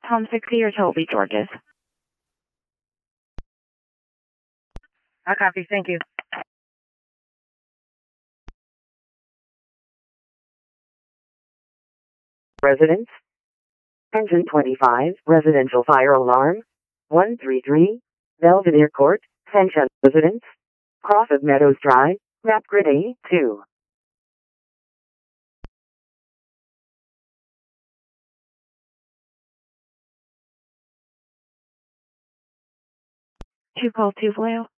Home 60 or Toby, Georges. I copy. Thank you. Residence. Engine 25, residential fire alarm. 133, Belvedere Court, Sencha. Residence. Cross of Meadows Drive, map grid A2. Two call two Vallejo.